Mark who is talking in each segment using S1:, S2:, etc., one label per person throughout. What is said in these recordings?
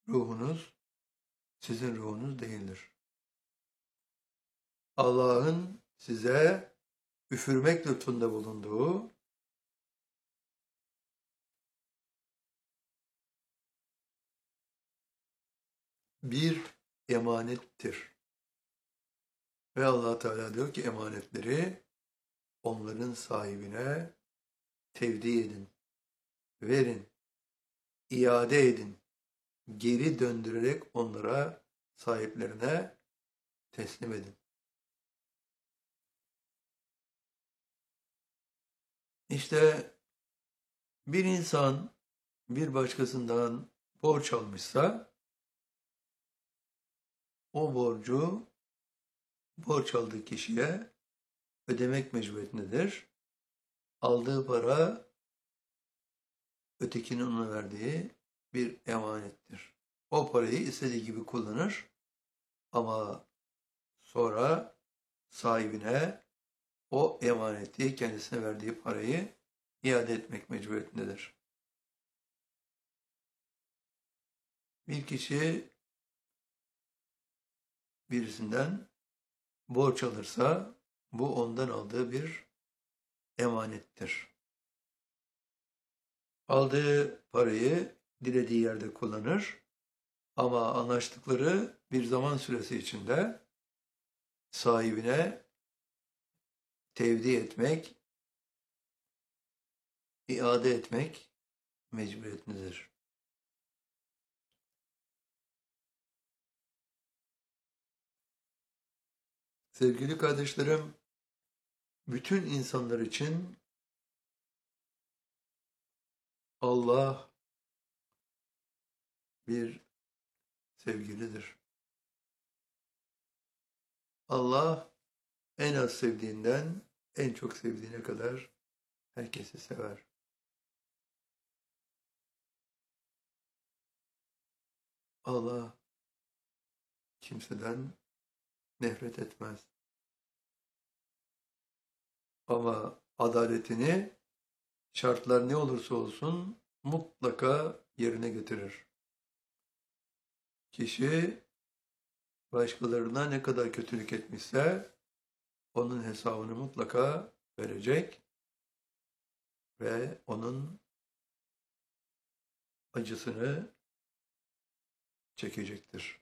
S1: ruhunuz sizin ruhunuz değildir. Allah'ın size üfürmek lütfunda bulunduğu bir emanettir. Ve Allah Teala diyor ki emanetleri onların sahibine tevdi edin, verin, iade edin, geri döndürerek onlara sahiplerine teslim edin. İşte bir insan bir başkasından borç almışsa o borcu borç aldığı kişiye ödemek mecburiyetindedir. Aldığı para ötekinin ona verdiği bir emanettir. O parayı istediği gibi kullanır ama sonra sahibine o emaneti kendisine verdiği parayı iade etmek mecburiyetindedir. Bir kişi birisinden borç alırsa bu ondan aldığı bir emanettir. Aldığı parayı dilediği yerde kullanır ama anlaştıkları bir zaman süresi içinde sahibine tevdi etmek, iade etmek mecburiyetindedir. Sevgili kardeşlerim, bütün insanlar için Allah bir sevgilidir. Allah en az sevdiğinden en çok sevdiğine kadar herkesi sever. Allah kimseden nefret etmez. Ama adaletini şartlar ne olursa olsun mutlaka yerine getirir. Kişi başkalarına ne kadar kötülük etmişse onun hesabını mutlaka verecek ve onun acısını çekecektir.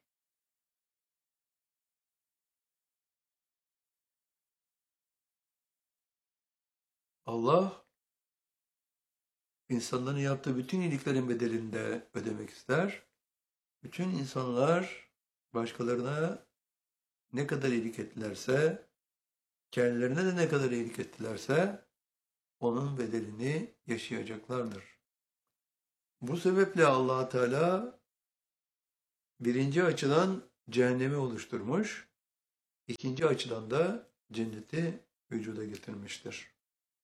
S1: Allah insanların yaptığı bütün iyiliklerin bedelini de ödemek ister. Bütün insanlar başkalarına ne kadar iyilik ettilerse, kendilerine de ne kadar iyilik ettilerse onun bedelini yaşayacaklardır. Bu sebeple Allah Teala birinci açıdan cehennemi oluşturmuş, ikinci açıdan da cenneti vücuda getirmiştir.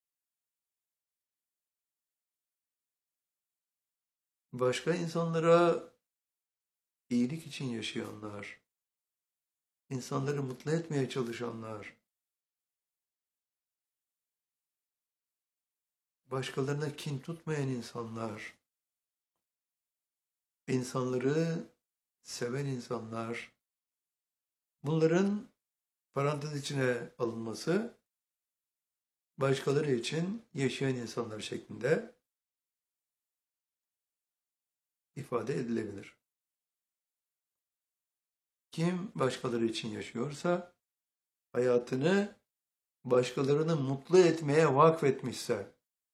S1: Başka insanlara iyilik için yaşayanlar, insanları mutlu etmeye çalışanlar, başkalarına kin tutmayan insanlar, insanları seven insanlar, bunların parantez içine alınması başkaları için yaşayan insanlar şeklinde ifade edilebilir. Kim başkaları için yaşıyorsa, hayatını başkalarını mutlu etmeye vakfetmişse,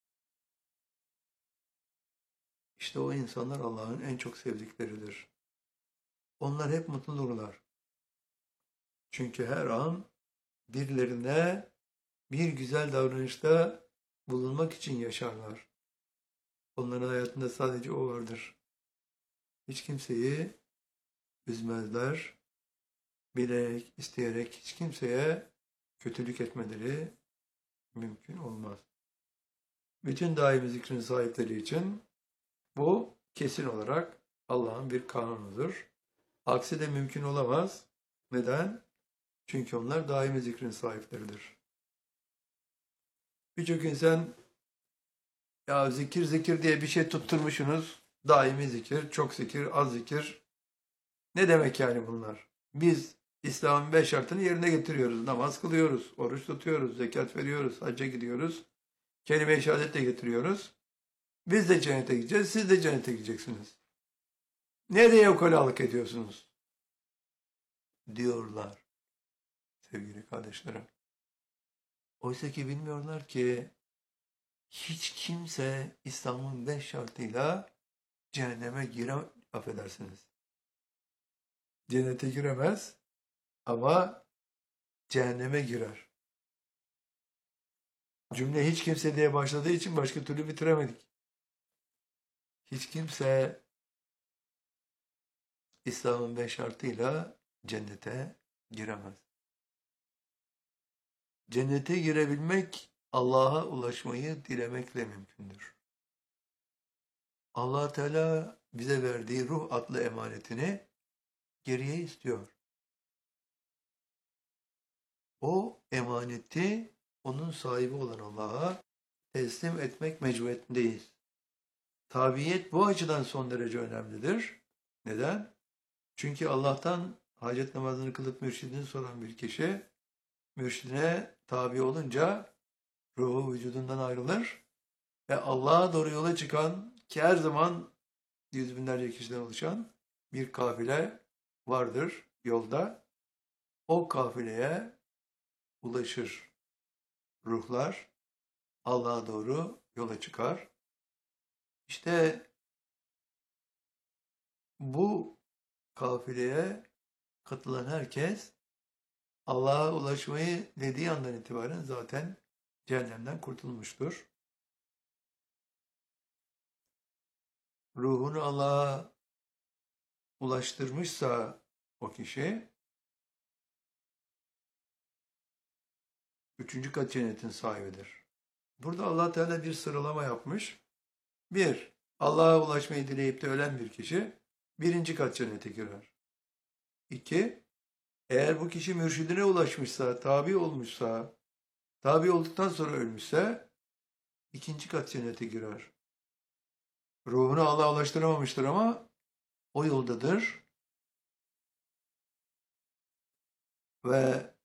S1: işte o insanlar Allah'ın en çok sevdikleridir. Onlar hep mutludurlar. Çünkü her an birilerine bir güzel davranışta bulunmak için yaşarlar. Onların hayatında sadece o vardır. Hiç kimseyi üzmezler. Bilerek, isteyerek hiç kimseye kötülük etmeleri mümkün olmaz. Bütün daimi zikrin sahipleri için bu kesin olarak Allah'ın bir kanunudur. Aksi de mümkün olamaz. Neden? Çünkü onlar daimi zikrin sahipleridir. Birçok insan ya zikir diye bir şey tutturmuşsunuz. Daimi zikir, çok zikir, az zikir. Ne demek yani bunlar? Biz İslam'ın 5 şartını yerine getiriyoruz. Namaz kılıyoruz, oruç tutuyoruz, zekat veriyoruz, hacca gidiyoruz. Kelime-i şehadet de getiriyoruz. Biz de cennete gideceğiz, siz de cennete gideceksiniz. Nereye ukalalık ediyorsunuz? Diyorlar sevgili kardeşlerim. Oysa ki bilmiyorlar ki hiç kimse İslam'ın 5 şartıyla cehenneme affedersiniz. Cennete giremez ama cehenneme girer. Cümle hiç kimse diye başladığı için başka türlü bitiremedik. Hiç kimse İslam'ın 5 şartıyla cennete giremez. Cennete girebilmek Allah'a ulaşmayı dilemekle mümkündür. Allah Teala bize verdiği ruh adlı emanetini geriye istiyor. O emaneti onun sahibi olan Allah'a teslim etmek mecburiyetindeyiz. Tabiyet bu açıdan son derece önemlidir. Neden? Çünkü Allah'tan hacet namazını kılıp mürşidini soran bir kişi, mürşidine tabi olunca ruhu vücudundan ayrılır ve Allah'a doğru yola çıkan ki her zaman yüz binlerce kişiden oluşan bir kafile vardır yolda. O kafileye ulaşır ruhlar, Allah'a doğru yola çıkar. İşte bu kafileye katılan herkes Allah'a ulaşmayı dediği andan itibaren zaten cehennemden kurtulmuştur. Ruhunu Allah'a ulaştırmışsa o kişi, üçüncü kat cennetin sahibidir. Burada Allah Teala bir sıralama yapmış. Bir, Allah'a ulaşmayı dileyip de ölen bir kişi birinci kat cennete girer. İki, eğer bu kişi mürşidine ulaşmışsa, tabi olmuşsa, tabi olduktan sonra ölmüşse ikinci kat cennete girer. Ruhunu Allah'a ulaştıramamıştır ama o yoldadır ve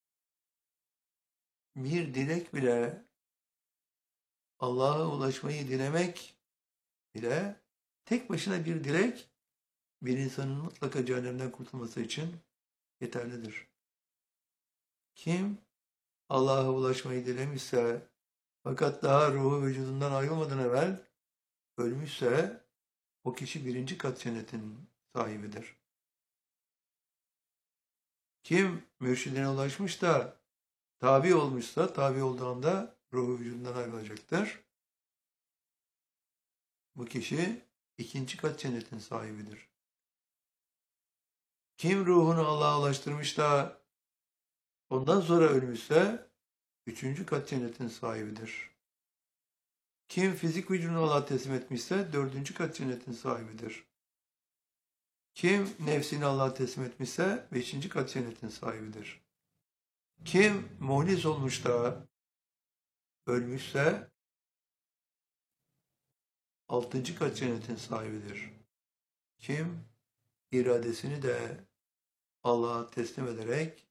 S1: bir dilek bile Allah'a ulaşmayı dilemek bile tek başına bir dilek bir insanın mutlaka cehennemden kurtulması için yeterlidir. Kim Allah'a ulaşmayı dilemişse fakat daha ruhu vücudundan ayrılmadan evvel ölmüşse o kişi birinci kat cennetin sahibidir. Kim mürşidine ulaşmış da tabi olmuşsa tabi olduğu anda ruhu vücudundan ayrılacaktır. Bu kişi ikinci kat cennetin sahibidir. Kim ruhunu Allah'a ulaştırmış da ondan sonra ölmüşse üçüncü kat cennetin sahibidir. Kim fizik vücudunu Allah'a teslim etmişse dördüncü kat cennetin sahibidir. Kim nefsini Allah'a teslim etmişse beşinci kat cennetin sahibidir. Kim muhlis olmuş da ölmüşse altıncı kat cennetin sahibidir. Kim iradesini de Allah'a teslim ederek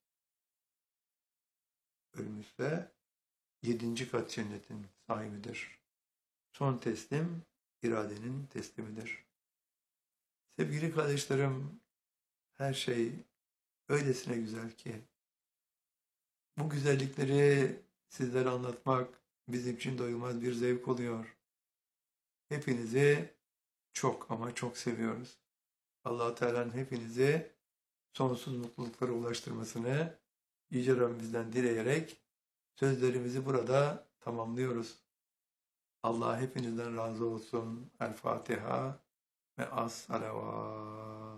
S1: ölmüşse yedinci kat cennetin sahibidir. Son teslim iradenin teslimidir. Sevgili kardeşlerim, her şey öylesine güzel ki bu güzellikleri sizlere anlatmak bizim için doyulmaz bir zevk oluyor. Hepinizi çok ama çok seviyoruz. Allah-u Teala'nın hepinizi sonsuz mutluluklara ulaştırmasını Yüce Rabbimizden dileyerek sözlerimizi burada tamamlıyoruz. Allah hepinizden razı olsun. El Fatiha ve as salavat.